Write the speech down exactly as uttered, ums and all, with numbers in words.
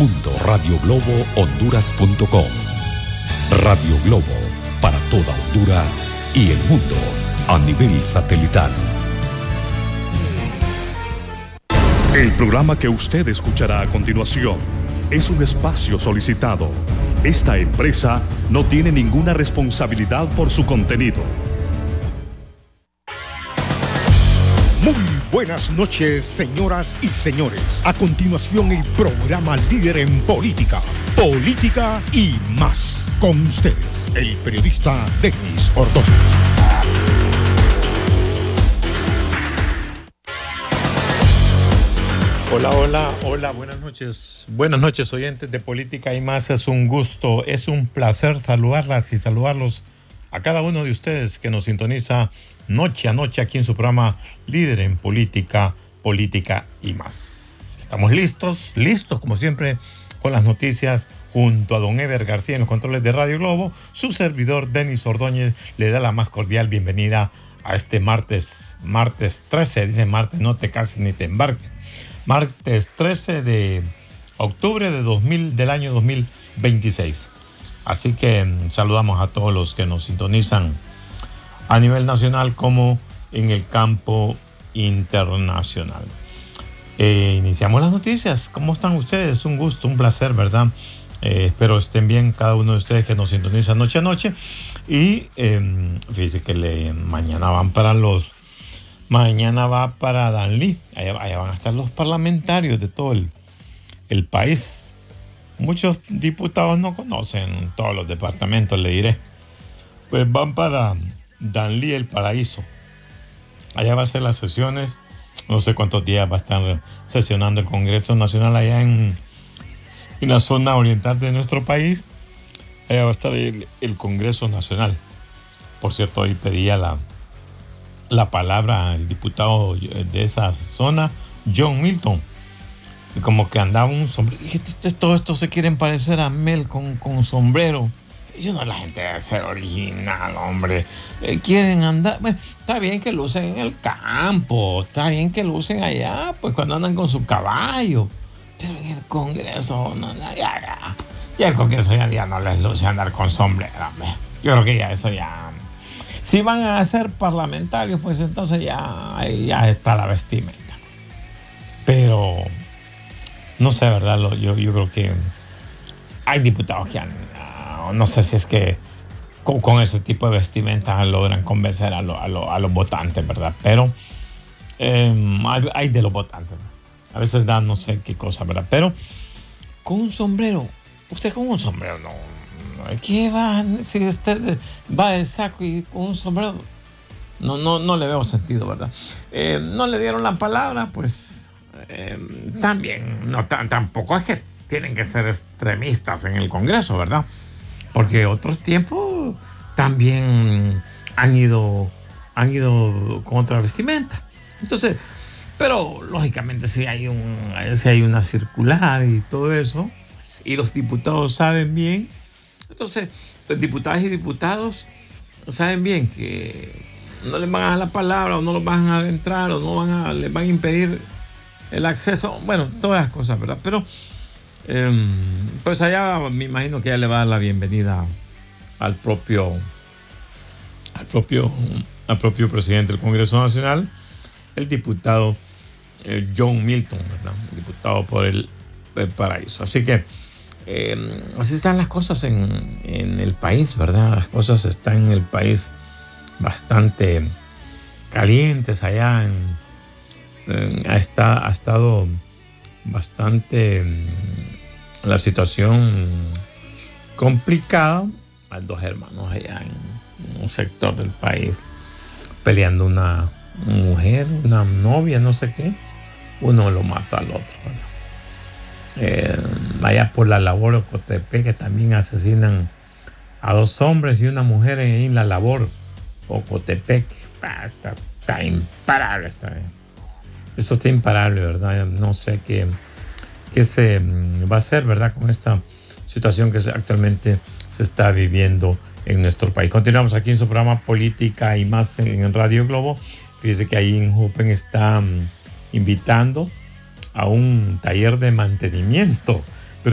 punto radio globo honduras punto com. Radio Globo, para toda Honduras y el mundo, a nivel satelital. El programa que usted escuchará a continuación es un espacio solicitado. Esta empresa no tiene ninguna responsabilidad por su contenido. Muy buenas noches, señoras y señores. A continuación, el programa líder en política, política y más. Con ustedes, el periodista Denis Ordóñez. Hola, hola, hola, buenas noches. Buenas noches, oyentes de Política y Más. Es un gusto, es un placer saludarlas y saludarlos a cada uno de ustedes que nos sintoniza noche a noche aquí en su programa líder en política, política y más. Estamos listos, listos como siempre con las noticias junto a don Ever García en los controles de Radio Globo. Su servidor Denis Ordóñez le da la más cordial bienvenida a este martes, martes trece, dice martes, no te cases ni te embarques. Martes trece de octubre de dos mil, del año dos mil veintiséis. Así que um, saludamos a todos los que nos sintonizan a nivel nacional como en el campo internacional. Eh, iniciamos las noticias. ¿Cómo están ustedes? Un gusto, un placer, ¿verdad? Eh, espero estén bien cada uno de ustedes que nos sintonizan noche a noche. Y eh, fíjense que le, mañana van para los... Mañana va para Danlí. Allá, allá van a estar los parlamentarios de todo el, el país. Muchos diputados no conocen todos los departamentos, le diré. Pues van para Danlí, el paraíso. Allá va a ser las sesiones. No sé cuántos días va a estar sesionando el Congreso Nacional allá en, en la zona oriental de nuestro país. Allá va a estar el, el Congreso Nacional. Por cierto, hoy pedía la... la palabra el diputado de esa zona, John Milton, y como que andaba un sombrero. Dije, todo esto se quieren parecer a Mel con, con sombrero. Y yo no, la gente debe ser original, hombre. Eh, quieren andar, bueno, está bien que lo usen en el campo, está bien que lo usen allá, pues cuando andan con su caballo, pero en el Congreso, no, ya, ya, ya el Congreso ya, ya no les luce andar con sombrero, hombre. Yo creo que ya eso ya... Si van a ser parlamentarios, pues entonces ya, ya está la vestimenta. Pero, no sé, ¿verdad? Yo, yo creo que hay diputados que han, no sé si es que con, con ese tipo de vestimenta logran convencer a, lo, a, lo, a los votantes, ¿verdad? Pero eh, hay, hay de los votantes, ¿verdad? A veces dan no sé qué cosa, ¿verdad? Pero con un sombrero, usted con un sombrero no... ¿Qué va? Si usted va de saco y con un sombrero, no, no, no le veo sentido, ¿verdad? Eh, no le dieron la palabra, pues eh, también, no, t- tampoco es que tienen que ser extremistas en el Congreso, ¿verdad? Porque otros tiempos también han ido, han ido con otra vestimenta. Entonces, pero lógicamente si hay, un, si hay una circular y todo eso, y los diputados saben bien. Entonces, los diputados y diputados saben bien que no les van a dar la palabra o no los van a dejar entrar o no van a, les van a impedir el acceso. Bueno, todas las cosas, ¿verdad? Pero, eh, pues allá me imagino que ya le va a dar la bienvenida al propio, al propio, al propio presidente del Congreso Nacional, el diputado eh, John Milton, ¿verdad? El diputado por el, el paraíso. Así que, Eh, así están las cosas en, en el país, ¿verdad? Las cosas están en el país bastante calientes allá. En, en, ha, está, ha estado bastante la situación complicada. Hay dos hermanos allá en un sector del país peleando una mujer, una novia, no sé qué. Uno lo mata al otro, ¿verdad? Eh, allá por la labor de Ocotepec, que también asesinan a dos hombres y una mujer en la labor Ocotepec. Ah, está, está imparable está, esto está imparable, ¿verdad? No sé qué, qué se va a hacer, ¿verdad? Con esta situación que actualmente se está viviendo en nuestro país. Continuamos aquí en su programa Política y Más en Radio Globo. Fíjese que ahí en Jupen está um, invitando a un taller de mantenimiento